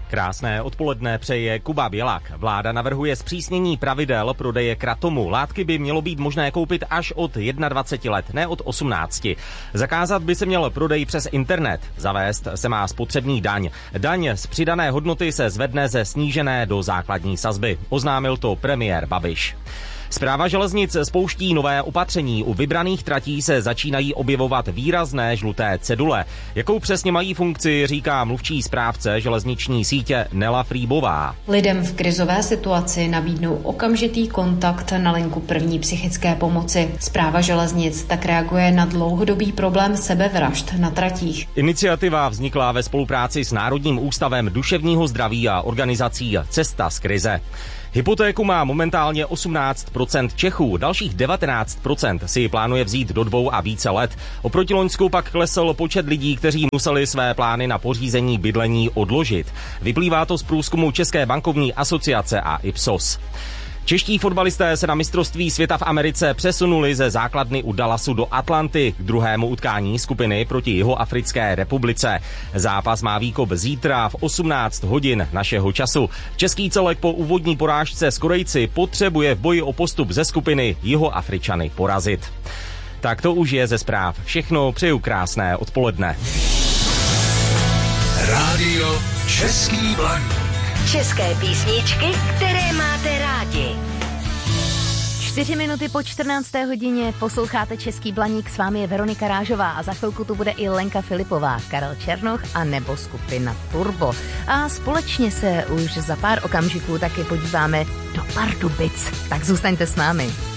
Krásné odpoledne přeje Kuba Bělak. Vláda navrhuje zpřísnění pravidel prodeje kratomu. Látky by mělo být možné koupit až od 21 let, ne od 18. Zakázat by se měl prodej přes internet. Zavést se má spotřební daň. Daň z přidané hodnoty se zvedne ze snížené do základní sazby. Oznámil to premiér Babiš. Správa železnic spouští nové opatření. U vybraných tratí se začínají objevovat výrazné žluté cedule. Jakou přesně mají funkci, říká mluvčí správce železniční sítě Nela Frýbová. Lidem v krizové situaci nabídnou okamžitý kontakt na linku první psychické pomoci. Správa železnic tak reaguje na dlouhodobý problém sebevražd na tratích. Iniciativa vznikla ve spolupráci s Národním ústavem duševního zdraví a organizací Cesta z krize. Hypotéku má momentálně 18% Čechů, dalších 19% si ji plánuje vzít do 2 a více let. Oproti loňsku pak klesl počet lidí, kteří museli své plány na pořízení bydlení odložit. Vyplývá to z průzkumu České bankovní asociace a Ipsos. Čeští fotbalisté se na mistrovství světa v Americe přesunuli ze základny u Dallasu do Atlanty k druhému utkání skupiny proti Jihoafrické republice. Zápas má výkop zítra v 18 hodin našeho času. Český celek po úvodní porážce s Korejci potřebuje v boji o postup ze skupiny Jihoafričany porazit. Tak to už je ze zpráv. Všechno, přeju krásné odpoledne. Rádio Český Blaník. České písničky, které máte rádi. 4 minuty po 14. hodině posloucháte Český Blaník, s vámi je Veronika Rážová a za chvilku tu bude i Lenka Filipová, Karel Černoch a nebo skupina Turbo. A společně se už za pár okamžiků taky podíváme do Pardubic. Tak zůstaňte s námi.